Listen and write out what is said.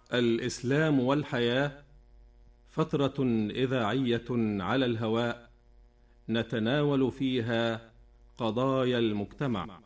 الإسلام والحياة، فترة إذاعية على الهواء نتناول فيها قضايا المجتمع.